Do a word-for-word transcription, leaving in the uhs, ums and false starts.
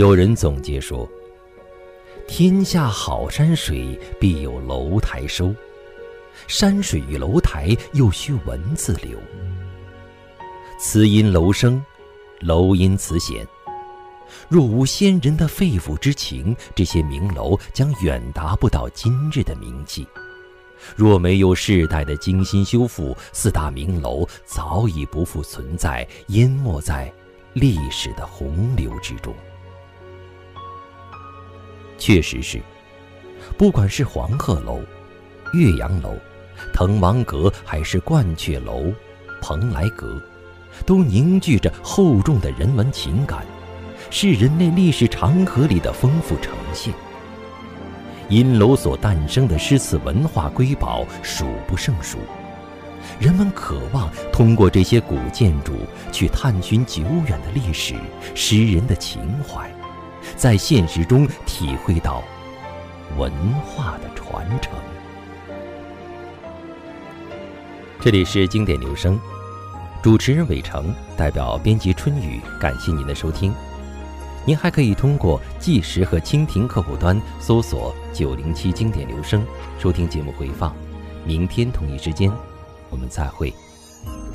有人总结说，天下好山水，必有楼台收，山水与楼台，又须文字流。词因楼生，楼因词显。若无先人的肺腑之情，这些名楼将远达不到今日的名气。若没有世代的精心修复，四大名楼早已不复存在，淹没在历史的洪流之中。确实是，不管是黄鹤楼、岳阳楼、滕王阁，还是鹳雀楼、蓬莱阁，都凝聚着厚重的人文情感，是人类历史长河里的丰富呈现。因楼所诞生的诗词文化瑰宝数不胜数，人们渴望通过这些古建筑去探寻久远的历史、诗人的情怀，在现实中体会到文化的传承。这里是经典留声，主持人伟成，代表编辑春雨，感谢您的收听。您还可以通过计时和蜻蜓客户端搜索九零七经典留声，收听节目回放。明天同一时间，我们再会。